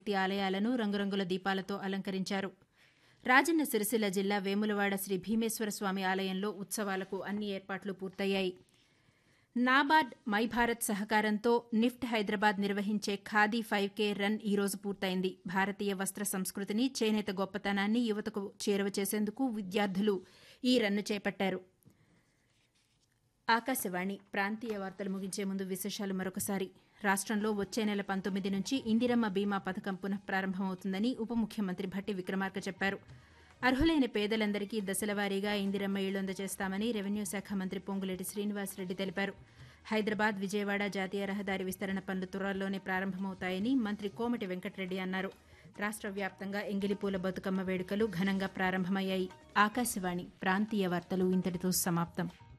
ఆలయాలను రంగురంగుల దీపాలతో అలంకరించారు. రాజన్న సిరిసిల్ల జిల్లా వేములవాడ శ్రీ భీమేశ్వర స్వామి ఆలయంలో ఉత్సవాలకు అన్ని ఏర్పాట్లు పూర్తయ్యాయి. నాబార్డ్ మైభారత్ సహకారంతో నిఫ్ట్ హైదరాబాద్ నిర్వహించే ఖాదీ 5K రన్ ఈ రోజు పూర్తయింది. భారతీయ వస్త్ర సంస్కృతిని, చేనేత గొప్పతనాన్ని యువతకు చేరువ చేసేందుకు విద్యార్థులు ఈ రన్ను చేపట్టారు. ఆకాశవాణి ప్రాంతీయ వార్తలు ముగించే ముందు విశేషాలు మరొకసారి. రాష్టంలో వచ్చే నెల 19 నుంచి ఇందిరమ్మ బీమా పథకం పునఃప్రారంభమవుతుందని ఉప ముఖ్యమంత్రి భట్టి విక్రమార్క చెప్పారు. అర్హులైన పేదలందరికీ దశలవారీగా ఇందిరమ్మ ఇళ్లు అందజేస్తామని రెవెన్యూ శాఖ మంత్రి పొంగులేటి శ్రీనివాసరెడ్డి తెలిపారు. హైదరాబాద్ విజయవాడ జాతీయ రహదారి విస్తరణ పనులు త్వరలోనే ప్రారంభమవుతాయని మంత్రి కోమటి వెంకటరెడ్డి అన్నారు. రాష్ట్ర వ్యాప్తంగా ఎంగిలిపూల బతుకమ్మ వేడుకలు ఘనంగా ప్రారంభమయ్యాయి. ఆకాశవాణి ప్రాంతీయ వార్తలు ఇంతటితో సమాప్తం.